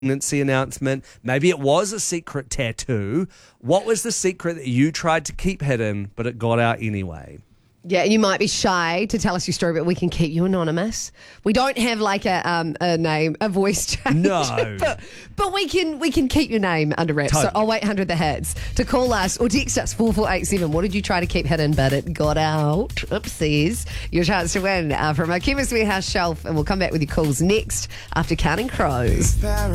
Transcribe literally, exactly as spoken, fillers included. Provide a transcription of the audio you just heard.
pregnancy announcement. Maybe it was a secret tattoo. What was the secret that you tried to keep hidden, but it got out anyway? Yeah, you might be shy to tell us your story, but we can keep you anonymous. We don't have like a um, a name, a voice change. No. but, but we can we can keep your name under wraps. Totally. So oh eight hundred the hits to call us or text us four four eight seven. What did you try to keep hidden, but it got out? Oopsies. Your chance to win uh, from our Chemist Warehouse shelf, and we'll come back with your calls next after Counting Crows.